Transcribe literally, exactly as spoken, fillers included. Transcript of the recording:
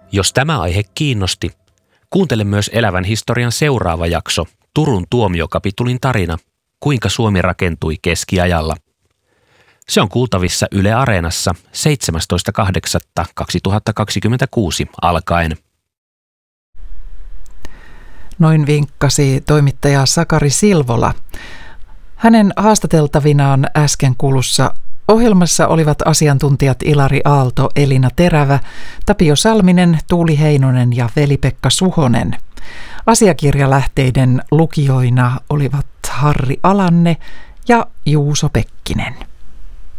Jos tämä aihe kiinnosti, kuuntele myös Elävän historian seuraava jakso, Turun tuomiokapitulin tarina, kuinka Suomi rakentui keskiajalla. Se on kuultavissa Yle Areenassa seitsemästoista kahdeksatta kaksituhattakaksikymmentäkuusi alkaen. Noin vinkkasi toimittaja Sakari Silvola. Hänen haastateltavinaan äsken kulussa ohjelmassa olivat asiantuntijat Ilari Aalto, Elina Terävä, Tapio Salminen, Tuuli Heinonen ja Veli-Pekka Suhonen. Asiakirjalähteiden lukijoina olivat Harri Alanne ja Juuso Pekkinen.